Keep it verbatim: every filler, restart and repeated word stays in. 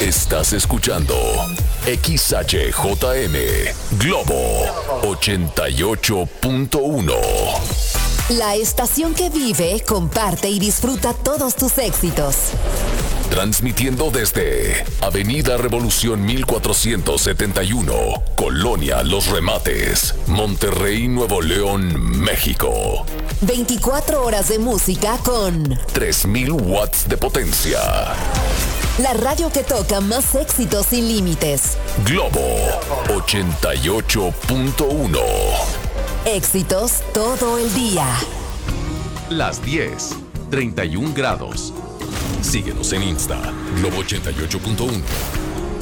Estás escuchando X H J M Globo ochenta y ocho punto uno. La estación que vive, comparte y disfruta todos tus éxitos. Transmitiendo desde Avenida Revolución mil cuatrocientos setenta y uno, Colonia Los Remates, Monterrey, Nuevo León, México. veinticuatro horas de música con tres mil watts de potencia. La radio que toca más éxitos sin límites. Globo ochenta y ocho punto uno. Éxitos todo el día. Las diez, treinta y un grados. Síguenos en Insta, Globo ochenta y ocho punto uno.